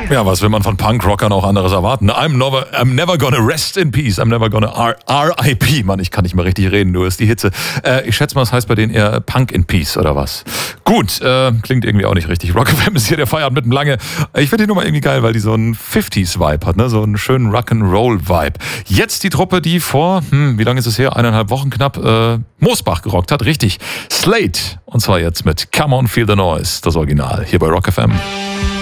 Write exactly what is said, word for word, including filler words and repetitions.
Ja, was will man von Punk-Rockern auch anderes erwarten? I'm never, I'm never gonna rest in peace. I'm never gonna R I P Mann, ich kann nicht mehr richtig reden, nur ist die Hitze. Äh, ich schätze mal, es heißt bei denen eher Punk in Peace oder was? Gut, äh, klingt irgendwie auch nicht richtig. Rock F M ist hier der Feierabend mit dem Lange. Ich finde die Nummer irgendwie geil, weil die so einen fünfziger-Vibe hat, ne? So einen schönen Rock'n'Roll-Vibe. Jetzt die Truppe, die vor, hm, wie lange ist es her? Eineinhalb Wochen knapp, äh, Moosbach gerockt hat. Richtig. Slate. Und zwar jetzt mit Come On Feel the Noise, das Original, hier bei Rock F M.